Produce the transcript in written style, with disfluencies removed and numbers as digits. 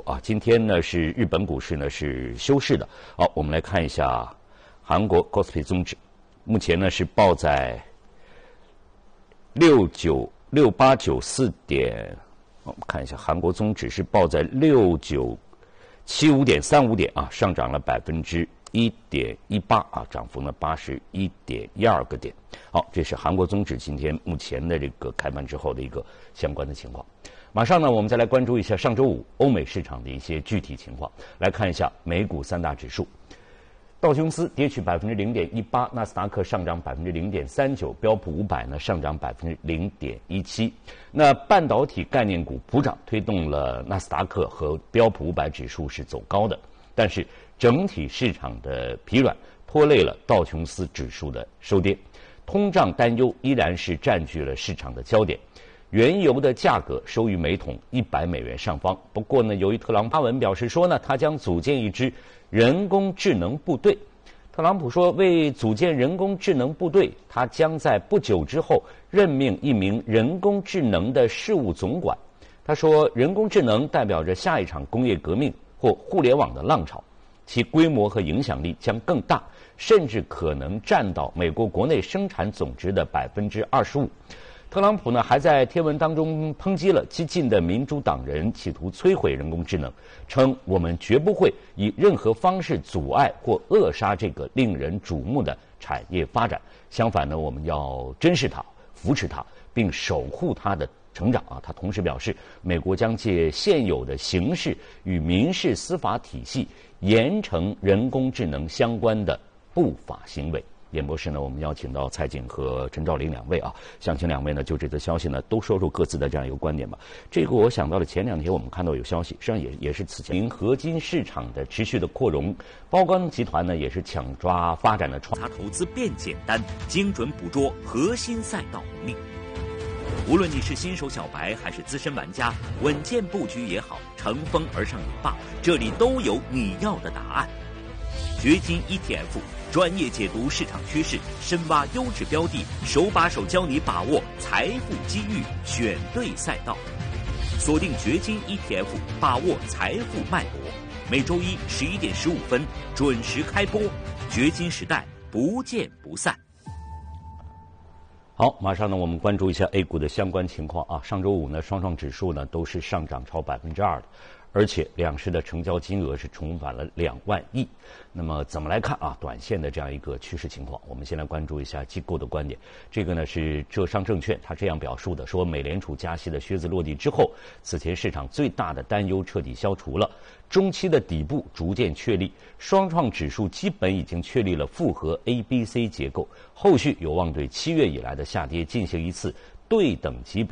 啊，今天呢是日本股市呢是休市的。好，我们来看一下韩国 KOSPI 综指，目前呢是报在6894点。我们看一下韩国综指是报在6975.35点啊，上涨了1.18%啊，涨幅呢81.12个点。好，这是韩国综指今天目前的这个开盘之后的一个相关的情况。马上呢，我们再来关注一下上周五欧美市场的一些具体情况。来看一下美股三大指数，道琼斯跌去0.18%，纳斯达克上涨0.39%，标普500呢上涨0.17%。那半导体概念股补涨，推动了纳斯达克和标普500指数是走高的，但是整体市场的疲软拖累了道琼斯指数的收跌。通胀担忧依然是占据了市场的焦点。原油的价格收于每桶$100上方。不过呢，由于特朗普发文表示说呢，他将组建一支人工智能部队。特朗普说，为组建人工智能部队，他将在不久之后任命一名人工智能的事务总管。他说，人工智能代表着下一场工业革命或互联网的浪潮，其规模和影响力将更大，甚至可能占到美国国内生产总值的25%。特朗普呢还在贴文当中抨击了激进的民主党人企图摧毁人工智能，称我们绝不会以任何方式阻碍或扼杀这个令人瞩目的产业发展。相反呢，我们要珍视它、扶持它，并守护它的成长啊。他同时表示，美国将借现有的刑事与民事司法体系严惩人工智能相关的不法行为。演播室呢，我们邀请到蔡景和陈兆林两位啊，想请两位呢就这则消息呢都说说各自的这样一个观点吧。这个我想到了前两天我们看到有消息，实际上也是此前合金市场的持续的扩容，包钢集团呢也是抢抓发展的创。 投资变简单，精准捕捉核心赛道红利。无论你是新手小白还是资深玩家，稳健布局也好，乘风而上也罢，这里都有你要的答案。掘金 ETF。专业解读市场趋势，深挖优质标的，手把手教你把握财富机遇，选对赛道。锁定掘金 ETF， 把握财富脉搏。每周一11点15分准时开播，掘金时代不见不散。 好，马上呢，我们关注一下 A 股的相关情况啊。上周五呢，双创指数呢都是上涨超2%的。而且两市的成交金额是重返了2万亿。那么怎么来看啊？短线的这样一个趋势情况，我们先来关注一下机构的观点。这个呢是浙商证券他这样表述的，说美联储加息的靴子落地之后，此前市场最大的担忧彻底消除了，中期的底部逐渐确立，双创指数基本已经确立了复合 ABC 结构，后续有望对7月以来的下跌进行一次对等级别